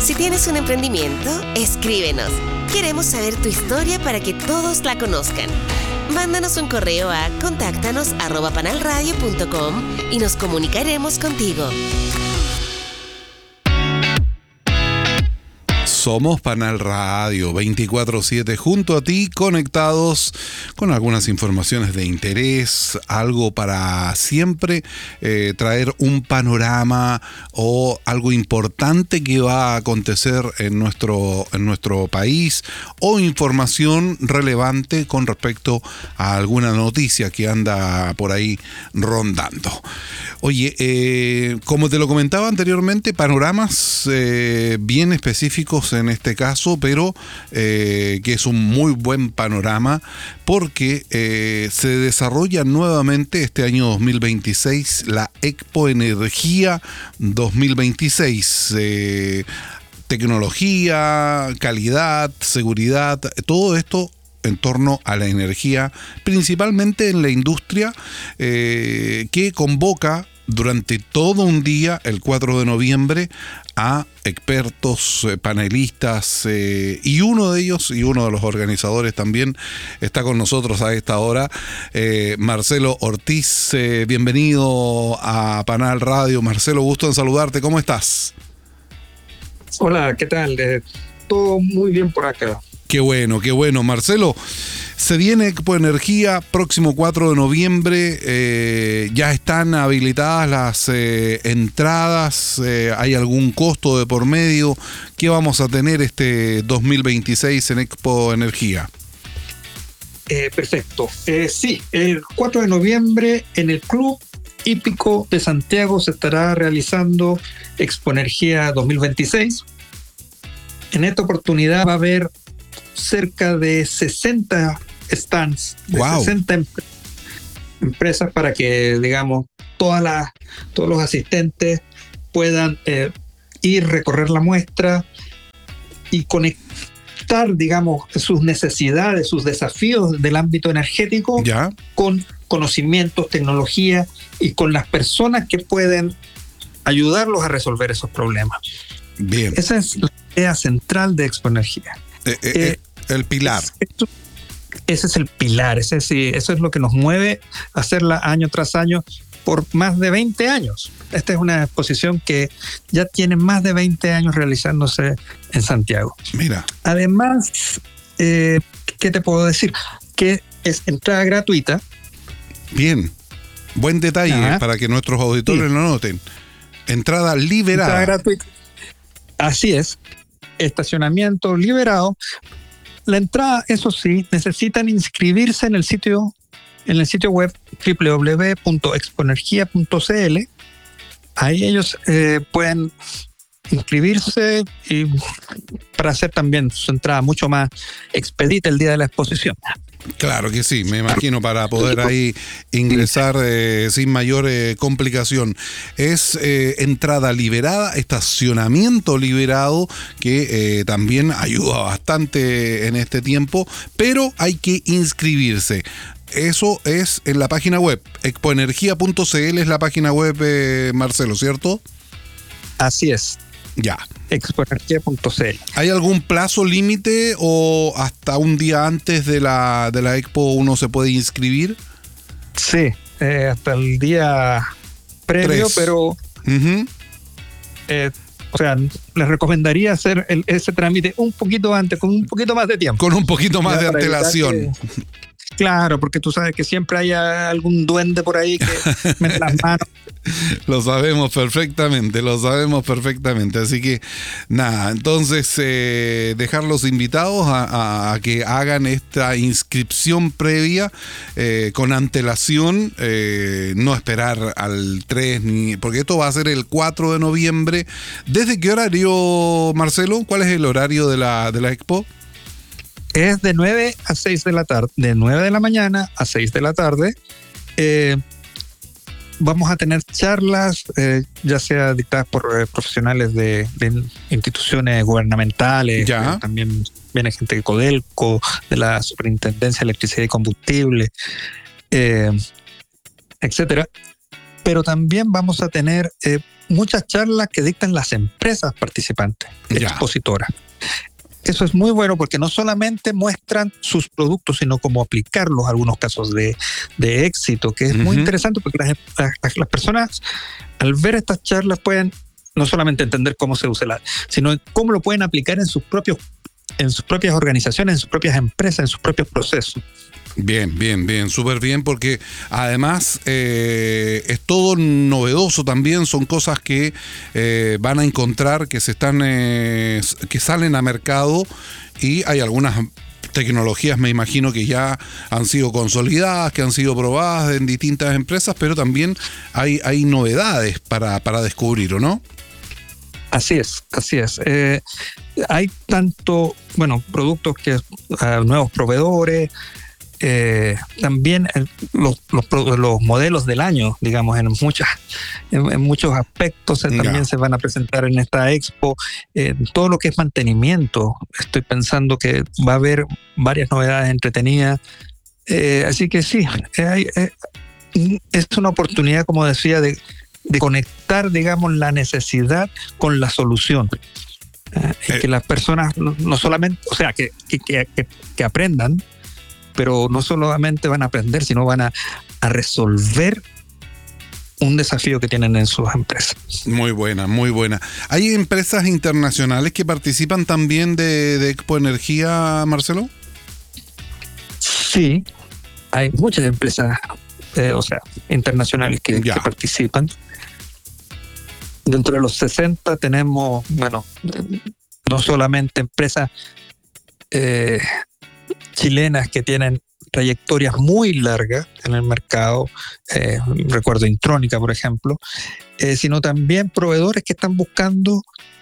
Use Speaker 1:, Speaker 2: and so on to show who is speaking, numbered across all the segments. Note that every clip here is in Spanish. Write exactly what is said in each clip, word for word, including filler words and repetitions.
Speaker 1: Si tienes un emprendimiento, escríbenos. Queremos saber tu historia para que todos la conozcan. Mándanos un correo a contáctanos arroba panalradio punto com y nos comunicaremos contigo.
Speaker 2: Somos Panal Radio veinticuatro siete junto a ti, conectados con algunas informaciones de interés, algo para siempre eh, traer un panorama o algo importante que va a acontecer en nuestro, en nuestro país, o información relevante con respecto a alguna noticia que anda por ahí rondando. Oye, eh, como te lo comentaba anteriormente, panoramas eh, bien específicos en este caso, pero eh, que es un muy buen panorama porque eh, se desarrolla nuevamente este año dos mil veintiséis la Expo Energía dos mil veintiséis. Eh, tecnología, calidad, seguridad, todo esto en torno a la energía, principalmente en la industria, eh, que convoca durante todo un día, el cuatro de noviembre, a expertos, eh, panelistas, eh, y uno de ellos, y uno de los organizadores también, está con nosotros a esta hora, eh, Marcelo Ortiz. Eh, bienvenido a Panal Radio. Marcelo, gusto en saludarte. ¿Cómo estás?
Speaker 3: Hola, ¿qué tal? Eh, todo muy bien por acá.
Speaker 2: Qué bueno, qué bueno. Marcelo, se viene Expo Energía próximo cuatro de noviembre, eh, ya están habilitadas las eh, entradas, eh, ¿hay algún costo de por medio? ¿Qué vamos a tener este dos mil veintiséis en Expo Energía?
Speaker 3: Eh, perfecto. Eh, sí, el cuatro de noviembre en el Club Hípico de Santiago se estará realizando Expo Energía dos mil veintiséis. En esta oportunidad va a haber cerca de sesenta stands, de
Speaker 2: wow.
Speaker 3: sesenta em- empresas para que, digamos, todas las, todos los asistentes puedan eh, ir, recorrer la muestra y conectar, digamos, sus necesidades, sus desafíos del ámbito energético
Speaker 2: ¿Ya?
Speaker 3: con conocimientos, tecnología y con las personas que pueden ayudarlos a resolver esos problemas.
Speaker 2: Bien.
Speaker 3: Esa es la idea central de Expo Energía.
Speaker 2: Eh, eh, eh, el pilar.
Speaker 3: Esto, ese es el pilar, ese es, eso es lo que nos mueve a hacerla año tras año por más de veinte años. Esta es una exposición que ya tiene más de veinte años realizándose en Santiago.
Speaker 2: Mira.
Speaker 3: Además, eh, ¿qué te puedo decir? Que es entrada gratuita.
Speaker 2: Bien. Buen detalle
Speaker 3: Ajá.
Speaker 2: para que nuestros auditores sí. lo noten. Entrada liberada.
Speaker 3: Entrada gratuita. Así es. Estacionamiento liberado. La entrada, eso sí, necesitan inscribirse en el sitio, en el sitio web doble u doble u doble u punto expo energía punto c l. Ahí ellos eh, pueden inscribirse y para hacer también su entrada mucho más expedita el día de la exposición.
Speaker 2: Claro que sí, me imagino, para poder ahí ingresar eh, sin mayor eh, complicación. Es eh, entrada liberada, estacionamiento liberado, que eh, también ayuda bastante en este tiempo, pero hay que inscribirse. Eso es en la página web, expo energía punto c l es la página web, eh, Marcelo, ¿cierto?
Speaker 3: Así es.
Speaker 2: Ya.
Speaker 3: expo energía punto c l.
Speaker 2: ¿Hay algún plazo límite o hasta un día antes de la, de la Expo uno se puede inscribir?
Speaker 3: Sí, eh, hasta el día previo, Tres. pero
Speaker 2: uh-huh.
Speaker 3: eh, o sea, les recomendaría hacer el, ese trámite un poquito antes, con un poquito más de tiempo.
Speaker 2: Con un poquito más
Speaker 3: ya,
Speaker 2: de antelación.
Speaker 3: Claro, porque tú sabes que siempre hay algún duende por ahí que mete las manos.
Speaker 2: Lo sabemos perfectamente, lo sabemos perfectamente. Así que nada, entonces eh, dejarlos invitados a, a, a que hagan esta inscripción previa eh, con antelación, eh, no esperar al tres, ni, porque esto va a ser el cuatro de noviembre. ¿Desde qué horario, Marcelo? ¿Cuál es el horario de la, de la Expo?
Speaker 3: Es de nueve a seis de la tarde, de nueve de la mañana a seis de la tarde. Eh, vamos a tener charlas, eh, ya sea dictadas por eh, profesionales de, de instituciones gubernamentales.
Speaker 2: Ya.
Speaker 3: Eh, también viene gente de Codelco, de la Superintendencia de Electricidad y Combustible, eh, etcétera. pero también vamos a tener eh, muchas charlas que dictan las empresas participantes,
Speaker 2: Ya.
Speaker 3: expositoras. Eso es muy bueno porque no solamente muestran sus productos, sino cómo aplicarlos, algunos casos de, de éxito, que es uh-huh. muy interesante porque las, las, las personas al ver estas charlas pueden no solamente entender cómo se usa, la, sino cómo lo pueden aplicar en sus propios, en sus propias organizaciones, en sus propias empresas, en sus propios procesos.
Speaker 2: Bien, bien, bien, súper bien, porque además eh, es todo novedoso también, son cosas que eh, van a encontrar, que se están, eh, que salen a mercado, y hay algunas tecnologías, me imagino, que ya han sido consolidadas, que han sido probadas en distintas empresas, pero también hay, hay novedades para, para descubrir, ¿o no?
Speaker 3: Así es, así es. Eh, hay tanto, bueno, productos que uh, nuevos proveedores. Eh, también el, los, los, los modelos del año, digamos, en muchas en, en muchos aspectos eh, también yeah. se van a presentar en esta expo. Eh, todo lo que es mantenimiento, estoy pensando que va a haber varias novedades entretenidas. Eh, así que sí, eh, eh, es una oportunidad, como decía, de, de conectar, digamos, la necesidad con la solución. Eh, eh. Y que las personas no, no solamente, o sea, que, que, que, que aprendan, pero no solamente van a aprender, sino van a, a resolver un desafío que tienen en sus empresas.
Speaker 2: Muy buena, muy buena. ¿Hay empresas internacionales que participan también de, de Expo Energía, Marcelo?
Speaker 3: Sí, hay muchas empresas, eh, o sea, internacionales que, que participan. Dentro de los sesenta tenemos, bueno, no solamente empresas eh, chilenas que tienen trayectorias muy largas en el mercado, eh, recuerdo Intrónica, por ejemplo, eh, sino también proveedores que están buscando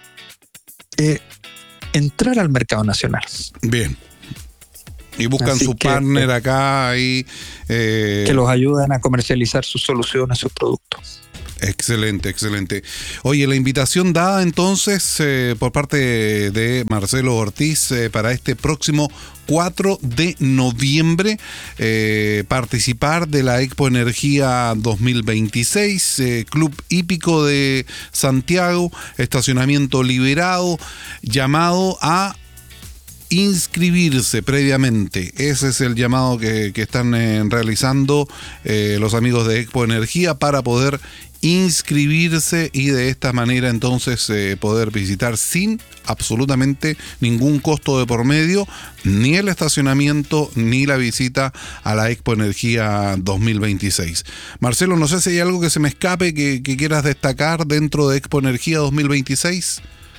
Speaker 3: eh, entrar al mercado nacional.
Speaker 2: Bien. Y buscan Así su que, partner acá y
Speaker 3: eh, que los ayudan a comercializar sus soluciones, sus productos.
Speaker 2: Excelente, excelente. Oye, la invitación dada entonces eh, por parte de Marcelo Ortiz eh, para este próximo cuatro de noviembre, eh, participar de la Expo Energía dos mil veintiséis, eh, Club Hípico de Santiago, estacionamiento liberado, llamado a inscribirse previamente. Ese es el llamado que, que están eh, realizando eh, los amigos de Expo Energía para poder inscribirse y de esta manera entonces eh, poder visitar sin absolutamente ningún costo de por medio, ni el estacionamiento ni la visita a la Expo Energía dos mil veintiséis. Marcelo, no sé si hay algo que se me escape que, que quieras destacar dentro de Expo Energía dos mil veintiséis.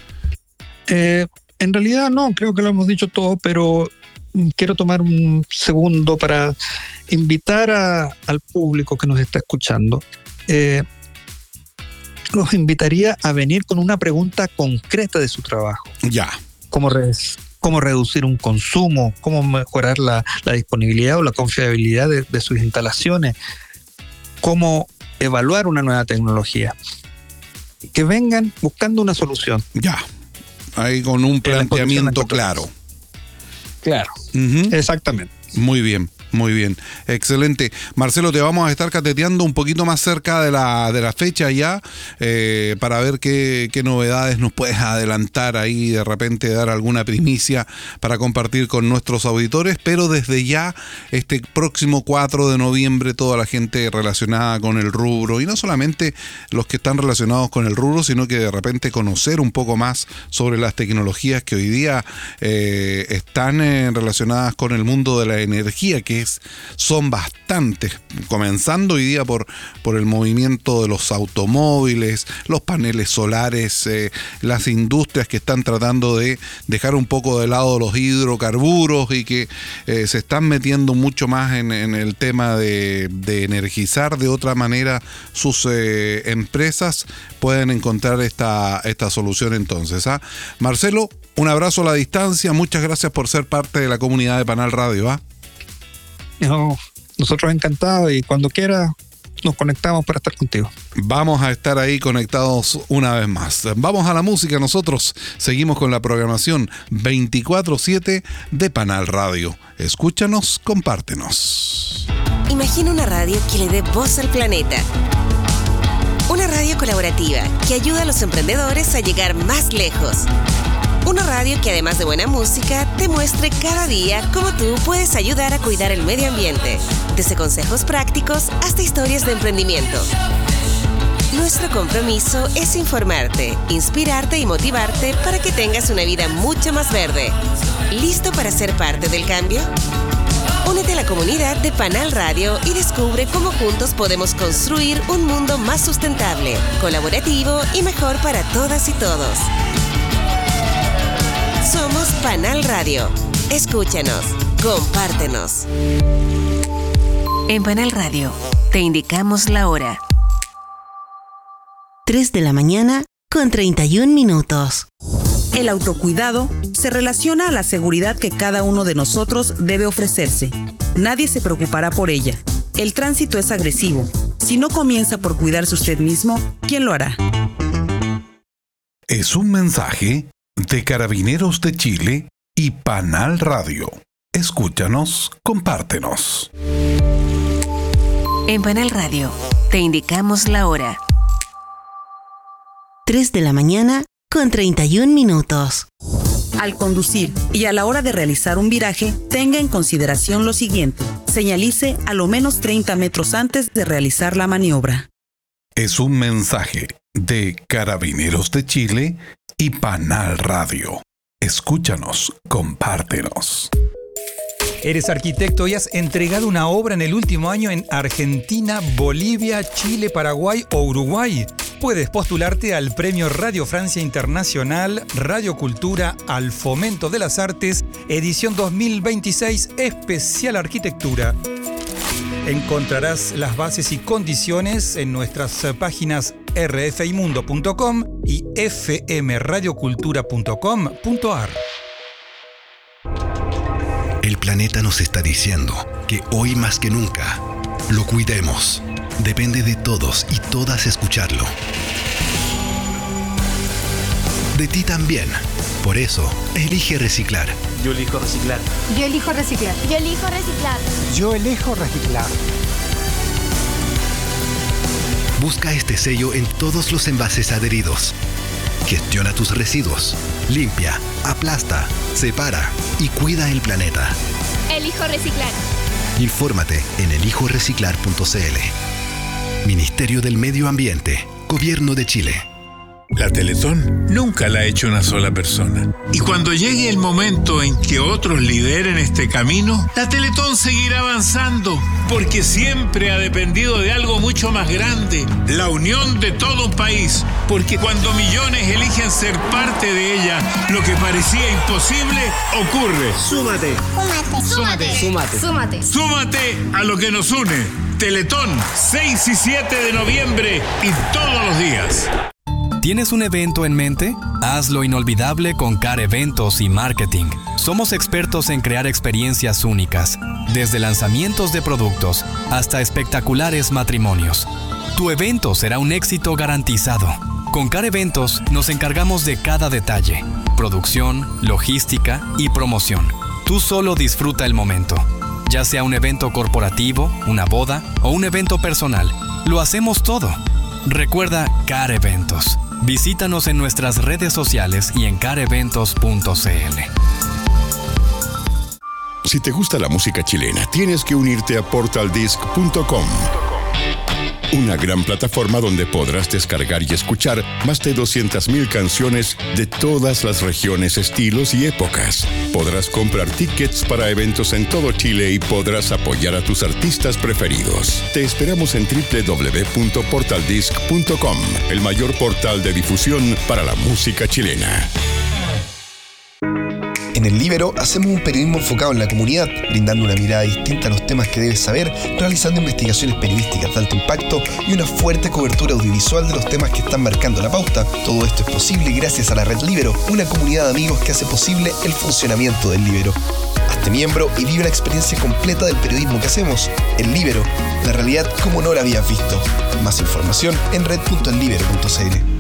Speaker 3: Eh, en realidad no, creo que lo hemos dicho todo, pero quiero tomar un segundo para invitar a, al público que nos está escuchando. Eh, los invitaría a venir con una pregunta concreta de su trabajo.
Speaker 2: Ya.
Speaker 3: ¿Cómo, re, cómo reducir un consumo? ¿Cómo mejorar la, la disponibilidad o la confiabilidad de, de sus instalaciones? ¿Cómo evaluar una nueva tecnología? Que vengan buscando una solución.
Speaker 2: Ya. Ahí con un planteamiento claro.
Speaker 3: Claro.
Speaker 2: Uh-huh.
Speaker 3: Exactamente.
Speaker 2: Muy bien. Muy bien, excelente. Marcelo, te vamos a estar cateteando un poquito más cerca de la, de la fecha ya, eh, para ver qué, qué novedades nos puedes adelantar ahí, de repente dar alguna primicia para compartir con nuestros auditores, pero desde ya, este próximo cuatro de noviembre, toda la gente relacionada con el rubro, y no solamente los que están relacionados con el rubro, sino que de repente conocer un poco más sobre las tecnologías que hoy día eh, están eh, relacionadas con el mundo de la energía, que es son bastantes, comenzando hoy día por, por el movimiento de los automóviles, los paneles solares, eh, las industrias que están tratando de dejar un poco de lado los hidrocarburos y que eh, se están metiendo mucho más en, en el tema de, de energizar de otra manera sus eh, empresas, pueden encontrar esta, esta solución entonces. ¿ah? Marcelo, un abrazo a la distancia, muchas gracias por ser parte de la comunidad de Panal Radio. ¿ah?
Speaker 3: No, nosotros encantados y cuando quiera nos conectamos para estar contigo.
Speaker 2: Vamos a estar ahí conectados una vez más. Vamos a la música, nosotros seguimos con la programación veinticuatro siete de Panal Radio. Escúchanos, compártenos.
Speaker 1: Imagina una radio que le dé voz al planeta. Una radio colaborativa que ayuda a los emprendedores a llegar más lejos. Una radio que además de buena música, te muestre cada día cómo tú puedes ayudar a cuidar el medio ambiente. Desde consejos prácticos hasta historias de emprendimiento. Nuestro compromiso es informarte, inspirarte y motivarte para que tengas una vida mucho más verde. ¿Listo para ser parte del cambio? Únete a la comunidad de Panal Radio y descubre cómo juntos podemos construir un mundo más sustentable, colaborativo y mejor para todas y todos. Somos Panal Radio. Escúchanos, compártenos. En Panal Radio, te indicamos la hora.
Speaker 4: tres de la mañana con treinta y un minutos.
Speaker 5: El autocuidado se relaciona a la seguridad que cada uno de nosotros debe ofrecerse. Nadie se preocupará por ella. El tránsito es agresivo. Si no comienza por cuidarse usted mismo, ¿quién lo hará?
Speaker 2: Es un mensaje de Carabineros de Chile y Panal Radio. Escúchanos, compártenos.
Speaker 1: En Panal Radio, te indicamos la hora.
Speaker 4: tres de la mañana con treinta y un minutos.
Speaker 5: Al conducir y a la hora de realizar un viraje, tenga en consideración lo siguiente. Señalice a lo menos treinta metros antes de realizar la maniobra.
Speaker 2: Es un mensaje de Carabineros de Chile y Panal Radio. Escúchanos, compártenos.
Speaker 6: Eres arquitecto y has entregado una obra en el último año en Argentina, Bolivia, Chile, Paraguay o Uruguay. Puedes postularte al Premio Radio Francia Internacional Radio Cultura al Fomento de las Artes, edición dos mil veintiséis, especial arquitectura. Encontrarás las bases y condiciones en nuestras páginas erre efe i mundo punto com y efe eme radio cultura punto com punto a r.
Speaker 7: El planeta nos está diciendo que hoy más que nunca lo cuidemos. Depende de todos y todas escucharlo. De ti también. Por eso, elige reciclar.
Speaker 8: Yo elijo reciclar.
Speaker 9: Yo elijo reciclar.
Speaker 10: Yo elijo reciclar.
Speaker 11: Yo elijo reciclar.
Speaker 7: Busca este sello en todos los envases adheridos. Gestiona tus residuos. Limpia, aplasta, separa y cuida el planeta.
Speaker 10: Elijo reciclar.
Speaker 7: Infórmate en elijo reciclar punto c l. Ministerio del Medio Ambiente, Gobierno de Chile.
Speaker 12: La Teletón nunca la ha hecho una sola persona. Y cuando llegue el momento en que otros lideren este camino, la Teletón seguirá avanzando, porque siempre ha dependido de algo mucho más grande, la unión de todo un país. Porque cuando millones eligen ser parte de ella, lo que parecía imposible ocurre.
Speaker 8: Súmate.
Speaker 10: Súmate.
Speaker 8: Súmate.
Speaker 10: Súmate.
Speaker 8: Súmate.
Speaker 12: Súmate a lo que nos une. Teletón, seis y siete de noviembre y todos los días.
Speaker 13: ¿Tienes un evento en mente? Hazlo inolvidable con C A R Eventos y Marketing. Somos expertos en crear experiencias únicas, desde lanzamientos de productos hasta espectaculares matrimonios. Tu evento será un éxito garantizado. Con C A R Eventos nos encargamos de cada detalle: producción, logística y promoción. Tú solo disfruta el momento. Ya sea un evento corporativo, una boda o un evento personal, lo hacemos todo. Recuerda C A R Eventos. Visítanos en nuestras redes sociales y en car eventos punto c l.
Speaker 14: Si te gusta la música chilena, tienes que unirte a portal disc punto com. Una gran plataforma donde podrás descargar y escuchar más de doscientas mil canciones de todas las regiones, estilos y épocas. Podrás comprar tickets para eventos en todo Chile y podrás apoyar a tus artistas preferidos. Te esperamos en doble u doble u doble u punto portal disc punto com, el mayor portal de difusión para la música chilena.
Speaker 15: En El Líbero hacemos un periodismo enfocado en la comunidad, brindando una mirada distinta a los temas que debes saber, realizando investigaciones periodísticas de alto impacto y una fuerte cobertura audiovisual de los temas que están marcando la pauta. Todo esto es posible gracias a la Red Líbero, una comunidad de amigos que hace posible el funcionamiento del Líbero. Hazte miembro y vive la experiencia completa del periodismo que hacemos. El Líbero, la realidad como no la habías visto. Más información en red punto el libero punto c l.